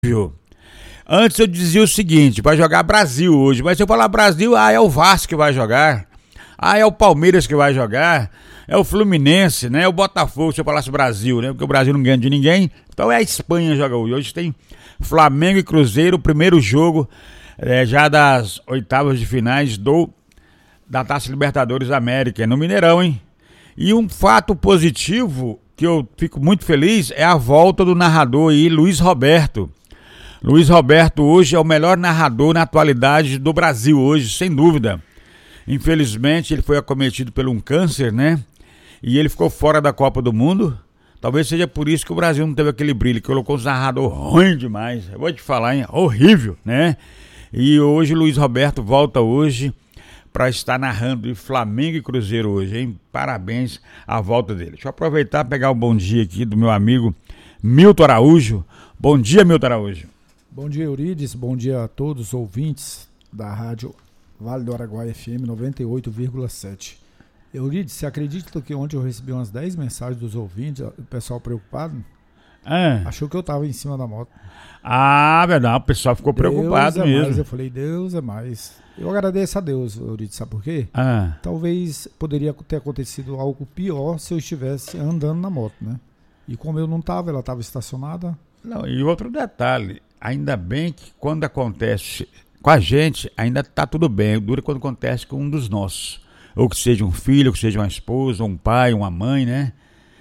Viu? Antes eu dizia o seguinte, vai jogar Brasil hoje, mas se eu falar Brasil, é o Vasco que vai jogar, é o Palmeiras que vai jogar, é o Fluminense, né? É o Botafogo, se eu falasse Brasil, né? Porque o Brasil não ganha de ninguém, então é a Espanha que joga hoje. Hoje tem Flamengo e Cruzeiro, o primeiro jogo já das oitavas de finais da Taça Libertadores da América, no Mineirão, hein? E um fato positivo, que eu fico muito feliz, é a volta do narrador aí, Luiz Roberto. Luiz Roberto hoje é o melhor narrador na atualidade do Brasil hoje, sem dúvida. Infelizmente ele foi acometido por um câncer, né? E ele ficou fora da Copa do Mundo. Talvez seja por isso que o Brasil não teve aquele brilho, que colocou os narradores ruins demais. Eu vou te falar, hein? Horrível, né? E hoje o Luiz Roberto volta hoje para estar narrando de Flamengo e Cruzeiro hoje, hein? Parabéns à volta dele. Deixa eu aproveitar e pegar o bom dia aqui do meu amigo Milton Araújo. Bom dia, Milton Araújo. Bom dia, Eurides. Bom dia a todos os ouvintes da rádio Vale do Araguaia FM 98,7. Eurides, você acredita que ontem eu recebi umas 10 mensagens dos ouvintes, o pessoal preocupado? Achou que eu estava em cima da moto. Verdade, o pessoal ficou preocupado mesmo. Mais. Eu falei, Deus é mais. Eu agradeço a Deus, Eurides, sabe por quê? Talvez poderia ter acontecido algo pior se eu estivesse andando na moto, né? E como eu não estava, ela estava estacionada. Não, e outro detalhe, ainda bem que quando acontece com a gente, ainda tá tudo bem. Dura quando acontece com um dos nossos. Ou que seja um filho, ou que seja uma esposa, um pai, uma mãe, né?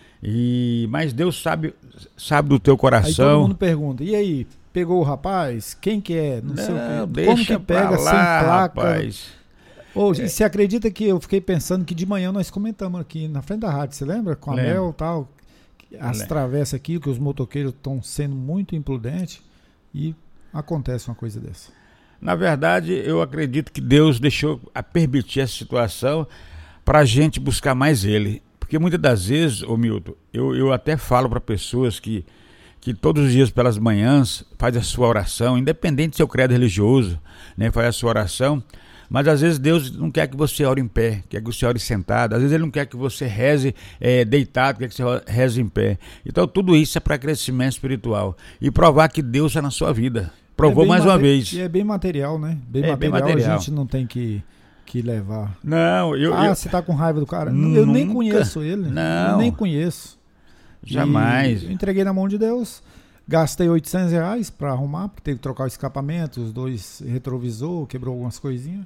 Mas Deus sabe do teu coração. Aí todo mundo pergunta, e aí, pegou o rapaz? Quem que é? Não sei o quê. Como que pega lá, sem placa? Rapaz. Você acredita que eu fiquei pensando que de manhã nós comentamos aqui na frente da rádio, você lembra? Com a Mel e tal. As travessas aqui, que os motoqueiros estão sendo muito imprudentes e acontece uma coisa dessa. Na verdade, eu acredito que Deus deixou a permitir essa situação para a gente buscar mais Ele. Porque muitas das vezes, ô Milton, eu até falo para pessoas que todos os dias pelas manhãs faz a sua oração, independente do seu credo religioso, né, faz a sua oração. Mas às vezes Deus não quer que você ore em pé, quer que você ore sentado. Às vezes Ele não quer que você reze deitado, quer que você reze em pé. Então tudo isso é para crescimento espiritual. E provar que Deus é na sua vida. Provou mais uma vez. E é bem material, né? Bem material. A gente não tem que levar. Não, você tá com raiva do cara? Nunca, eu nem conheço ele. Não. Eu nem conheço. Jamais. Eu entreguei na mão de Deus. Gastei R$800 para arrumar, porque teve que trocar o escapamento, os dois retrovisor, quebrou algumas coisinhas.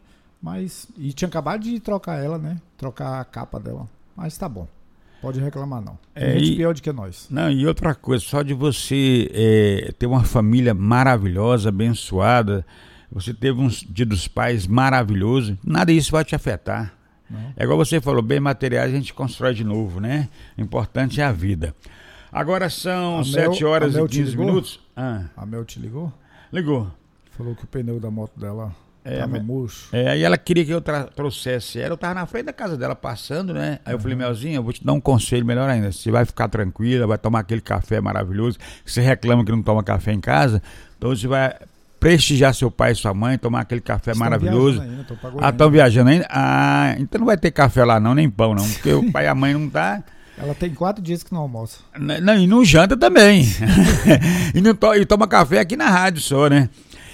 E tinha acabado de trocar ela, né? Trocar a capa dela. Mas tá bom. Pode reclamar não. Tem gente pior do que nós. Não, e outra coisa, só de você ter uma família maravilhosa, abençoada, você teve um Dia dos Pais maravilhoso, nada disso vai te afetar. Não. É igual você falou, bem materiais a gente constrói de novo, né? O importante é a vida. Agora são 7 horas e 15 minutos. A Mel te ligou? Ligou. Falou que o pneu da moto dela tava murcho. Aí ela queria que eu trouxesse ela. Eu tava na frente da casa dela passando, né? Aí eu falei, Melzinha, eu vou te dar um conselho melhor ainda. Você vai ficar tranquila, vai tomar aquele café maravilhoso. Você reclama que não toma café em casa. Então você vai prestigiar seu pai e sua mãe, tomar aquele café maravilhoso. Estão viajando ainda? Então não vai ter café lá não, nem pão não. Porque o pai e a mãe não tá. Ela tem 4 dias que não almoça. Não, e não janta também. e toma café aqui na rádio só, né?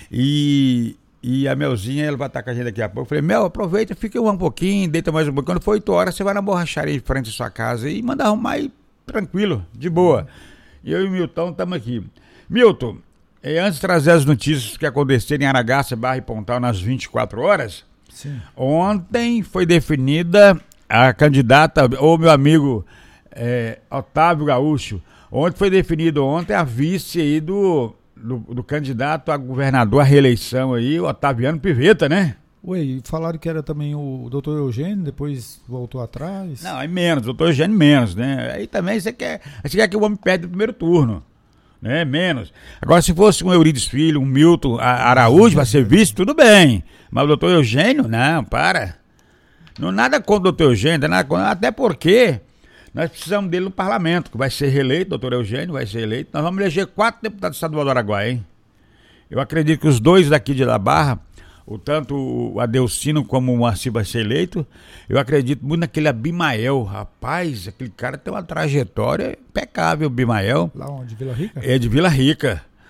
E a Melzinha, ela vai estar com a gente daqui a pouco. Eu falei, Mel, aproveita, fica um pouquinho, deita mais um pouquinho. Quando for 8 horas, você vai na borracharia em frente à sua casa e manda arrumar aí, tranquilo, de boa. E eu e o Milton estamos aqui. Milton, antes de trazer as notícias que aconteceram em Aragaça, Barra e Pontal nas 24 horas, sim. Ontem foi definida a candidata, ou meu amigo Otávio Gaúcho, ontem foi definido a vice aí do candidato a governador à reeleição aí, o Otaviano Pivetta, né? Ué, falaram que era também o doutor Eugênio, depois voltou atrás. Não, aí menos, doutor Eugênio menos, né? Aí também você quer que o homem perde o primeiro turno, né? Menos. Agora, se fosse um Eurides Filho, um Milton Araújo, vai ser vice, tudo bem. Mas o doutor Eugênio, não, para. Não nada contra o doutor Eugênio, nada contra, até porque nós precisamos dele no parlamento, que vai ser reeleito, doutor Eugênio vai ser eleito. Nós vamos eleger 4 deputados estaduais do Araguaia, hein? Eu acredito que os 2 daqui de La Barra, tanto o Adelcino como o Moacir vai ser eleito. Eu acredito muito naquele Abimael. Rapaz, aquele cara tem uma trajetória impecável, Abimael. Lá onde? Vila Rica? É de Vila Rica.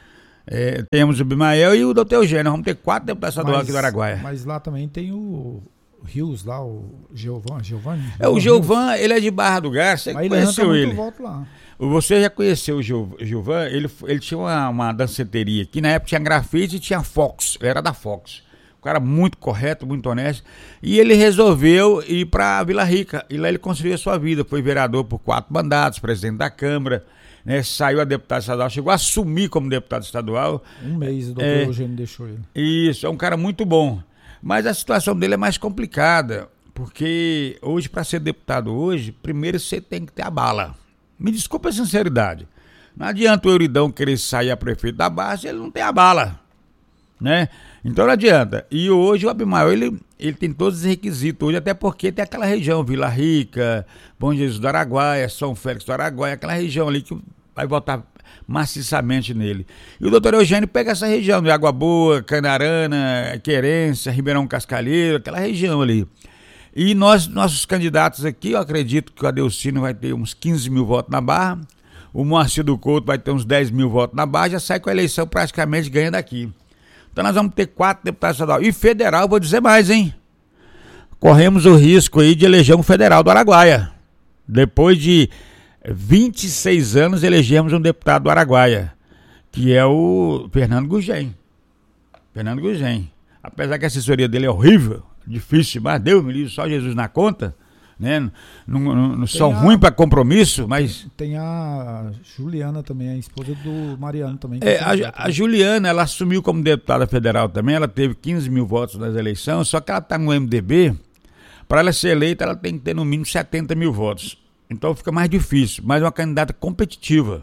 Temos o Abimael e o doutor Eugênio. Nós vamos ter 4 deputados estaduais aqui do Araguaia. Mas lá também tem o Rios, lá, o Giovanni. O Gilvan, ele é de Barra do Garça. Você conheceu ele? Voto lá. Você já conheceu o Gilvan? Ele tinha uma danceteria aqui. Na época tinha grafite e tinha Fox. Ele era da Fox. Um cara muito correto, muito honesto. E ele resolveu ir para Vila Rica. E lá ele construiu a sua vida. Foi vereador por 4 mandatos, presidente da Câmara. Né, saiu a deputado estadual, chegou a assumir como deputado estadual. Um mês o doutor Eugênio deixou ele. Isso, é um cara muito bom. Mas a situação dele é mais complicada, porque hoje, para ser deputado hoje, primeiro você tem que ter a bala. Me desculpa a sinceridade. Não adianta o Euridão querer sair a prefeito da base, ele não tem a bala, né? Então não adianta. E hoje o Abimael, ele tem todos os requisitos hoje, até porque tem aquela região, Vila Rica, Bom Jesus do Araguaia, São Félix do Araguaia, aquela região ali que vai votar maciçamente nele. E o doutor Eugênio pega essa região de Água Boa, Canarana, Querência, Ribeirão Cascalheiro, aquela região ali. E nossos candidatos aqui, eu acredito que o Adelcino vai ter uns 15 mil votos na Barra, o Moacir do Couto vai ter uns 10 mil votos na Barra, já sai com a eleição praticamente ganha daqui. Então nós vamos ter 4 deputados estaduais. E federal, vou dizer mais, hein? Corremos o risco aí de eleger um federal do Araguaia. Depois de 26 anos elegemos um deputado do Araguaia, que é o Fernando Gugem. Fernando Gugem. Apesar que a assessoria dele é horrível, difícil, mas Deus me livre, só Jesus na conta, né? Não são ruins para compromisso, mas... Tem a Juliana também, a esposa do Mariano também. A Juliana, ela assumiu como deputada federal também, ela teve 15 mil votos nas eleições, só que ela está no MDB, para ela ser eleita ela tem que ter no mínimo 70 mil votos. Então fica mais difícil, mas é uma candidata competitiva.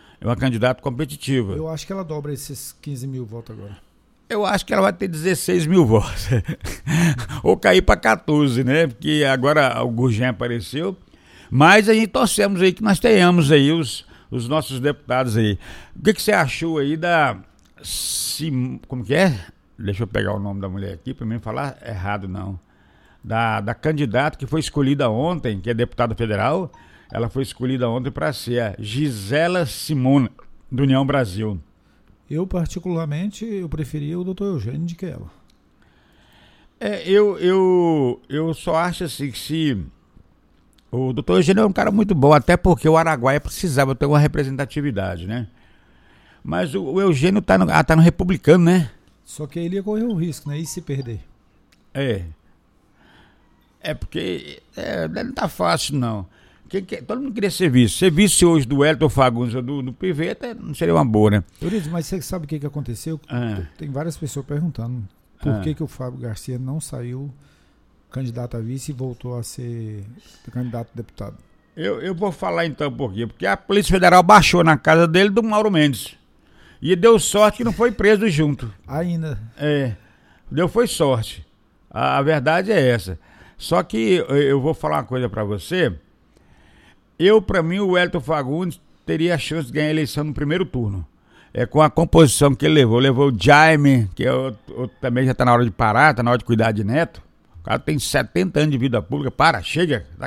Eu acho que ela dobra esses 15 mil votos agora. Eu acho que ela vai ter 16 mil votos. Ou cair para 14, né? Porque agora o Gugem apareceu. Mas a gente torcemos aí que nós tenhamos aí os nossos deputados aí. O que você achou aí da... Como que é? Deixa eu pegar o nome da mulher aqui para mim falar errado, não. Da candidata que foi escolhida ontem, que é deputada federal. Ela foi escolhida ontem para ser a Gisela Simone, do União Brasil. Eu, particularmente, preferia o doutor Eugênio do que ela. Eu só acho assim que se... O doutor Eugênio é um cara muito bom, até porque o Araguaia precisava ter uma representatividade, né? Mas o Eugênio tá no Republicano, né? Só que ele ia correr o risco, né? E se perder? Porque não tá fácil, não. Todo mundo queria ser vice. Ser vice hoje do Elton Fagundes ou do Piveta não seria uma boa, né? Euridice, mas você sabe o que aconteceu? Tem várias pessoas perguntando por que o Fábio Garcia não saiu candidato a vice e voltou a ser candidato a deputado. Eu vou falar então por quê. Porque a Polícia Federal baixou na casa dele do Mauro Mendes. E deu sorte que não foi preso junto. Ainda. Foi sorte. A verdade é essa. Só que eu vou falar uma coisa pra você. Pra mim, o Elton Fagundes teria a chance de ganhar a eleição no primeiro turno. Com a composição que ele levou. Levou o Jaime, que também já tá na hora de parar, tá na hora de cuidar de neto. O cara tem 70 anos de vida pública. Chega, tá